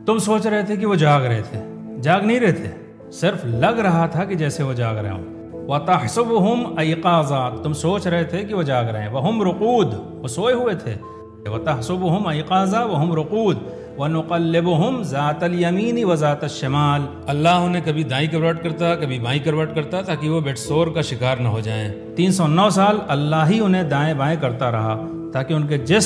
तुम सोच रहे थे कि वो जाग रहे थे, जाग नहीं रहे थे, सिर्फ लग रहा था कि जैसे वो जाग रहे हों। व तहसबुहुम अयक़ाज़ा, तुम सोच रहे थे कि वो जाग रहे हैं। वहुम रुक़ूद, वो सोए हुए थे। व तहसबुहुम अयक़ाज़ा वहुम रुक़ूद व नुक़ल्लिबुहुम ज़ातल यमीनी व ज़ातश शिमाल। अल्लाह उन्हें कभी दाईं करवट करता, कभी बाईं करवट करता, ताकि वो बेडसोर का शिकार न हो जाएं। 309 साल अल्लाह ही उन्हें दाएं बाएं करता रहा, ताकि उनके जिस्म